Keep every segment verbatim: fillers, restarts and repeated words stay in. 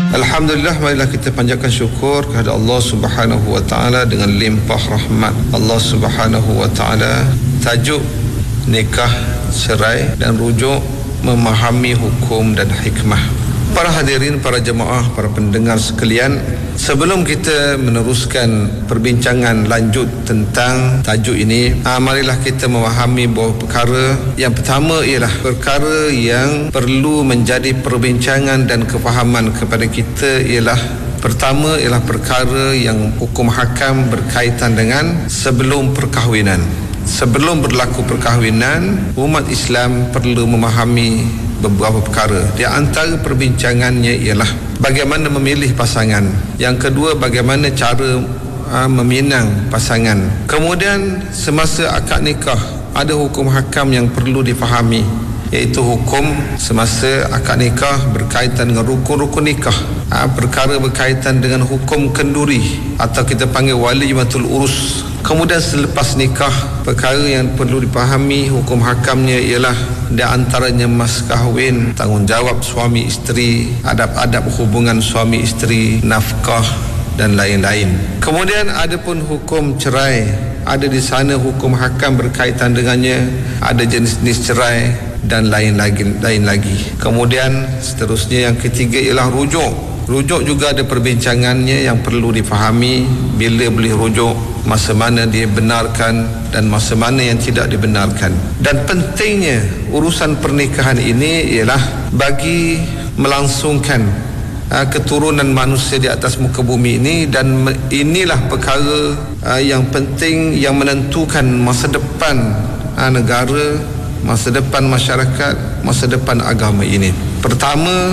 Alhamdulillah, marilah kita panjatkan syukur kepada Allah Subhanahu wa taala dengan limpah rahmat Allah Subhanahu wa taala. Tajuk nikah, cerai dan rujuk memahami hukum dan hikmah. Para hadirin, para jemaah, para pendengar sekalian, sebelum kita meneruskan perbincangan lanjut tentang tajuk ini, ah, marilah kita memahami bahawa perkara yang pertama ialah perkara yang perlu menjadi perbincangan dan kefahaman kepada kita ialah pertama ialah perkara yang hukum hakam berkaitan dengan sebelum perkahwinan. Sebelum berlaku perkahwinan, umat Islam perlu memahami beberapa perkara. Di antara perbincangannya ialah bagaimana memilih pasangan. Yang kedua, bagaimana cara uh, meminang pasangan. Kemudian semasa akad nikah ada hukum hakam yang perlu difahami, iaitu hukum semasa akad nikah berkaitan dengan rukun-rukun nikah. Ha, perkara berkaitan dengan hukum kenduri atau kita panggil walimatul urus. Kemudian selepas nikah, perkara yang perlu dipahami hukum hakamnya ialah di antaranya mas kahwin, tanggungjawab suami isteri, adab-adab hubungan suami isteri, nafkah dan lain-lain. Kemudian ada pun hukum cerai, ada di sana hukum hakam berkaitan dengannya, ada jenis-jenis cerai dan lain lagi lain lagi. Kemudian seterusnya yang ketiga ialah rujuk. Rujuk juga ada perbincangannya yang perlu difahami, bila boleh rujuk, masa mana dia benarkan dan masa mana yang tidak dibenarkan. Dan pentingnya urusan pernikahan ini ialah bagi melangsungkan uh, keturunan manusia di atas muka bumi ini, dan me- inilah perkara uh, yang penting yang menentukan masa depan uh, negara, masa depan masyarakat, masa depan agama ini. Pertama,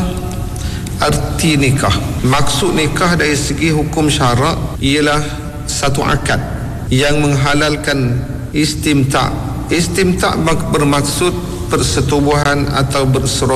arti nikah. Maksud nikah dari segi hukum syarak ialah satu akad yang menghalalkan istimta'. Istimta' bermaksud persetubuhan atau berserojoh